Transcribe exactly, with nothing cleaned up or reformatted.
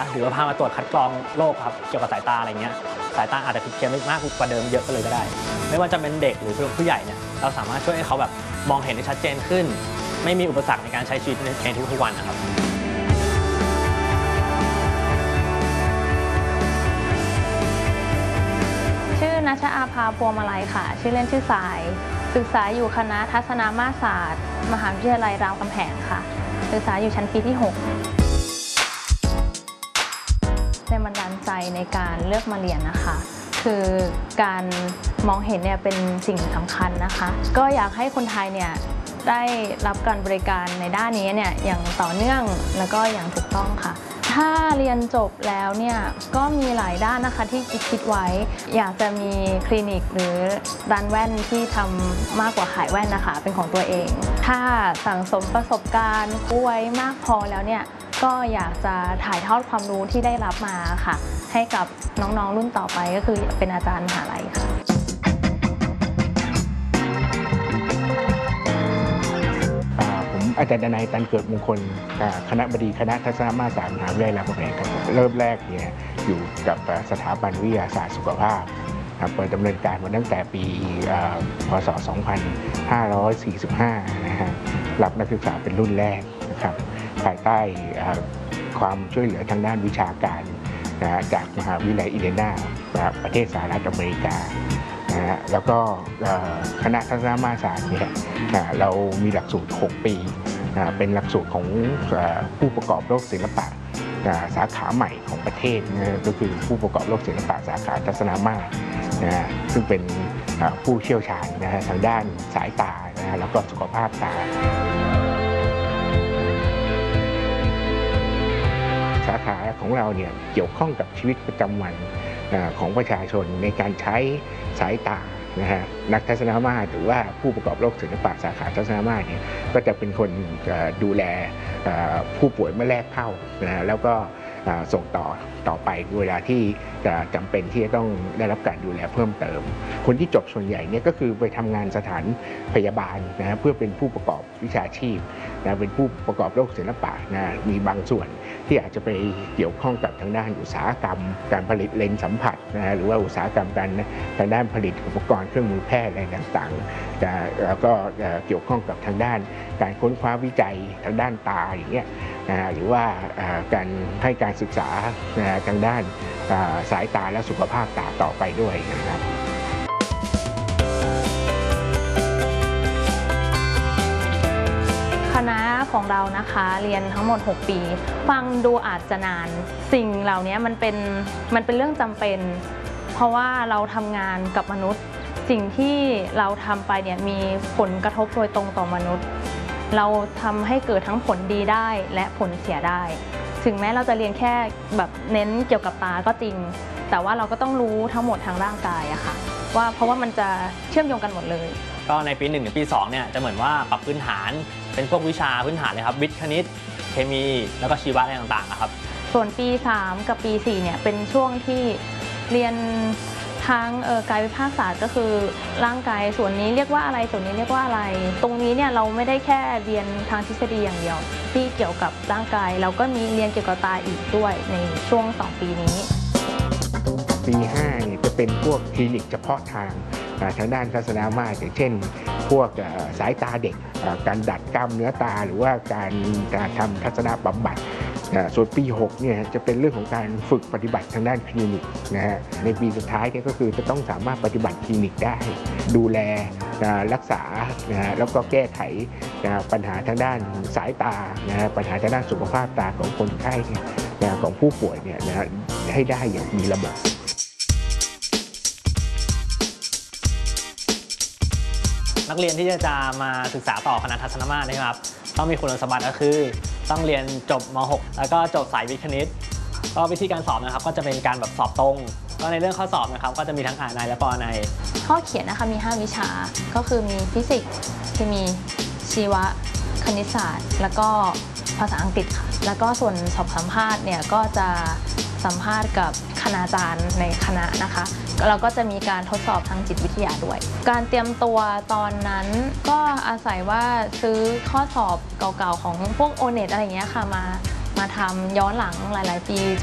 หรือว่าพามาตรวจคัดกรองโรคครับเกี่ยวกับสายตาอะไรเงี้ยสายตาอาจจะผิดเพี้ยนมากกว่าเดิมเยอะก็เลยก็ได้ไม่ว่าจะเป็นเด็กหรือผู้ใหญ่เนี่ยเราสามารถช่วยให้เขาแบบมองเห็นได้ชัดเจนขึ้นไม่มีอุปสรรคในการใช้ชีวิตในทุกๆวันนะครับชื่อณชอาภาพวงมาลัยค่ะชื่อเล่นชื่อสายศึกษาอยู่คณะทัศนมาตรศาสตร์มหาวิทยาลัยรามคำแหงค่ะศึกษาอยู่ชั้นปีที่หกแรงบันดาลใจในการเลือกมาเรียนนะคะคือการมองเห็นเนี่ยเป็นสิ่งสำคัญนะคะก็อยากให้คนไทยเนี่ยได้รับการบริการในด้านนี้เนี่ยอย่างต่อเนื่องแล้วก็อย่างถูกต้องค่ะถ้าเรียนจบแล้วเนี่ยก็มีหลายด้านนะคะที่คิดคิดไว้อยากจะมีคลินิกหรือร้านแว่นที่ทำมากกว่าขายแว่นนะคะเป็นของตัวเองถ้าสั่งสมประสบการณ์ไว้มากพอแล้วเนี่ยก็อยากจะถ่ายทอดความรู้ที่ได้รับมาค่ะให้กับน้องๆรุ่นต่อไปก็คือเป็นอาจารย์มหาลัยค่ะผมอาจารย์ดนัย ตันเกิดมงคลคณบดีคณะทัศนมาตรศาสตร์มหาวิทยาลัยรามคำแหงครับเริ่มแรกเนี่ยอยู่กับสถาบันวิทยาศาสตร์สุขภาพเปิดดำเนินการมาตั้งแต่ปีพ.ศ. สองพันห้าร้อยสี่สิบห้านะฮะรับนักศึกษาเป็นรุ่นแรกนะครับภายใต้ความช่วยเหลือทางด้านวิชาการนะจากมหาวิทยาลัยอินเดียนาประเทศสหรัฐอเมริกานะฮะแล้วก็คณะทัศนมาตรศาสตร์เนี่ยเรามีหลักสูตรหกปีเป็นหลักสูตรของผู้ประกอบโลกศิลปะสาขาใหม่ของประเทศก็คือผู้ประกอบโลกศิลปะสาขาทัศนมาตรนะซึ่งเป็นผู้เชี่ยวชาญนะฮะทางด้านสายตานะแล้วก็สุขภาพตาสาขาของเราเนี่ยเกี่ยวข้องกับชีวิตประจำวันของประชาชนในการใช้สายตานะฮะนักทัศนมาตรหรือว่าผู้ประกอบโลกศิลปะสาขาทัศนมาตรเนี่ยก็จะเป็นคนดูแลผู้ป่วยเมื่อแรกเข้านะแล้วก็ส่งต่อต่อไปเวลาที่จะจำเป็นที่จะต้องได้รับการดูแลเพิ่มเติมคนที่จบส่วนใหญ่เนี่ยก็คือไปทำงานสถานพยาบาลนะเพื่อเป็นผู้ประกอบวิชาชีพนะเป็นผู้ประกอบโลกศิลปะนะมีบางส่วนที่อาจจะไปเกี่ยวข้องกับทางด้านอุตสาหกรรมการผลิตเลนส์สัมผัสนะหรือว่าอุตสาหกรรมการทางด้านผลิตอุปกรณ์เครื่องมือแพทย์อะไรต่างๆแล้วก็เกี่ยวข้องกับทางด้านการค้นคว้าวิจัยทางด้านตาอย่างเงี้ยหรือว่าการให้การศึกษาทางด้านสายตาและสุขภาพตาต่อไปด้วยนะครับคณะของเรานะคะเรียนทั้งหมดหกปีฟังดูอาจจะนานสิ่งเหล่านี้มันเป็นมันเป็นเรื่องจำเป็นเพราะว่าเราทำงานกับมนุษย์สิ่งที่เราทำไปเนี่ยมีผลกระทบโดยตรงต่อมนุษย์เราทำให้เกิดทั้งผลดีได้และผลเสียได้ถึงแม้เราจะเรียนแค่แบบเน้นเกี่ยวกับตาก็จริงแต่ว่าเราก็ต้องรู้ทั้งหมดทางร่างกายอะค่ะว่าเพราะว่ามันจะเชื่อมโยงกันหมดเลยก็ในปีหนึ่งกับปีสองเนี่ยจะเหมือนว่าปรับพื้นฐานเป็นพวกวิชาพื้นฐานเลยครับวิทย์คณิตเคมีแล้วก็ชีวะอะไรต่างๆครับส่วนปีสามกับปีสี่เนี่ยเป็นช่วงที่เรียนทั้งกายวิภาคศาสตร์ก็คือร่างกายส่วนนี้เรียกว่าอะไรส่วนนี้เรียกว่าอะไรตรงนี้เนี่ยเราไม่ได้แค่เรียนทางทฤษฎีอย่างเดียวที่เกี่ยวกับร่างกายเราก็มีเรียนเกี่ยวกับตาอีกด้วยในช่วงสองปีนี้ปีห้าเนี่ยจะเป็นพวกคลินิกเฉพาะทางทางด้านทัศนมาตรอย่างเช่นพวกสายตาเด็กการดัดกล้ามเนื้อตาหรือว่าการการทำทัศนบำบัดส่วนปีหกเนี่ยจะเป็นเรื่องของการฝึกปฏิบัติทางด้านคลินิกนะฮะในปีสุดท้ายเนี่ยก็คือจะต้องสามารถปฏิบัติคลินิกได้ดูแลรักษานะฮะแล้วก็แก้ไขปัญหาทางด้านสายตานะฮะปัญหาทางด้านสุขภาพตาของคนไข้นะของผู้ป่วยเนี่ยนะให้ได้อย่างมีระบบนักเรียนที่จะมาศึกษาต่อคณะทัศนมาตรนะครับต้องมีคุณสมบัติก็คือต้องเรียนจบม หก แล้วก็จบสายวิทย์คณิตก็วิธีการสอบนะครับก็จะเป็นการแบบสอบตรงก็ในเรื่องข้อสอบนะครับก็จะมีทั้งอ่านในและปอในข้อเขียนนะคะมีห้าวิชาก็คือมีฟิสิกส์เคมีชีวะคณิตศาสตร์แล้วก็ภาษาอังกฤษค่ะแล้วก็ส่วนสอบสัมภาษณ์เนี่ยก็จะสัมภาษณ์กับคณาจารย์ในคณะนะคะเราก็จะมีการทดสอบทางจิตวิทยาด้วยการเตรียมตัวตอนนั้นก็อาศัยว่าซื้อข้อสอบเก่าๆของพวกโอเน็ตอะไรอย่างเงี้ยค่ะมามาทำย้อนหลังหลายๆปี